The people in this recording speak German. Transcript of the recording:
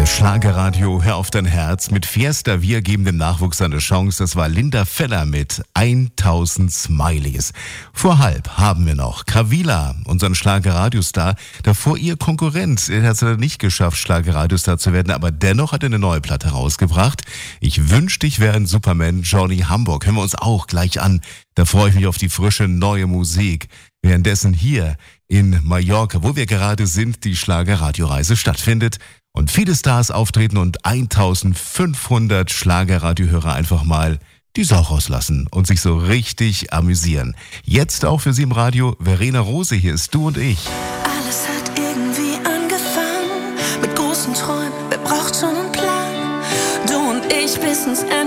Hier Schlagerradio, hör auf dein Herz. Mit Fiesta, wir geben dem Nachwuchs eine Chance. Das war Linda Feller mit 1000 Smileys. Vor halb haben wir noch Kavila, unseren Schlagerradiostar. Davor ihr Konkurrent. Er hat es nicht geschafft, Schlagerradiostar zu werden, aber dennoch hat er eine neue Platte rausgebracht. Ich wünschte, ich wäre ein Superman. Johnny Hamburg. Hören wir uns auch gleich an. Da freue ich mich auf die frische neue Musik. Währenddessen hier in Mallorca, wo wir gerade sind, die Schlagerradioreise stattfindet. Und viele Stars auftreten und 1500 Schlagerradiohörer einfach mal die Sau rauslassen und sich so richtig amüsieren. Jetzt auch für Sie im Radio, Verena Rose, hier ist Du und ich. Alles hat irgendwie angefangen mit großen Träumen, wer braucht schon einen Plan? Du und ich wissen's